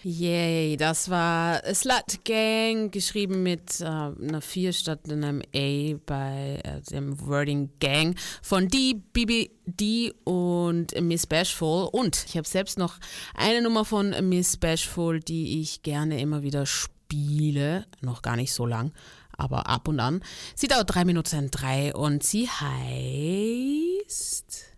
Yay, das war Slut Gang, geschrieben mit einer 4 statt einem A bei dem Wording Gang von BBD und Miss Bashful. Und ich habe selbst noch eine Nummer von Miss Bashful, die ich gerne immer wieder spiele. Noch gar nicht so lang, aber ab und an. Sie dauert 3 Minuten 3 und sie heißt...